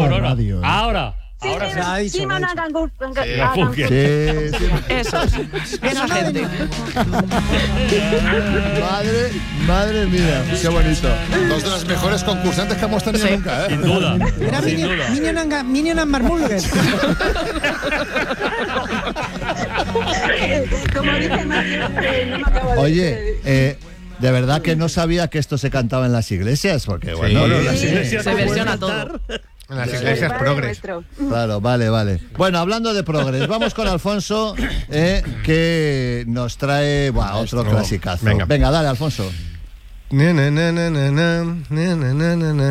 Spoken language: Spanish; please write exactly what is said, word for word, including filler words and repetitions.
corona. radio, ¿eh? Ahora. Sí, Ahora sí, se ha dicho. Simona Gangur- Ganga- Sí, Gangur- Gangur- Sí, sí. Eso, esa gente. Madre, madre mía, qué bonito. Dos de las mejores concursantes que hemos tenido Sí. nunca, ¿eh? Sin duda. Era Sin Minion, duda. Minion, and, Ga- Minion and Marmulger. Como dice Mario, eh, no me acabo de Oye, eh, de verdad que no sabía que esto se cantaba en las iglesias, porque bueno, Sí. no, las Sí. iglesias Se no pueden versiona cantar. todo. En las El iglesias Padre progres. Nuestro. Claro, vale, vale. Bueno, hablando de progres, vamos con Alfonso, eh, que nos trae buah, otro Nuestro- clasicazo. Venga. Venga, dale, Alfonso. Na, na, na, na, na, na, na, na, na, na.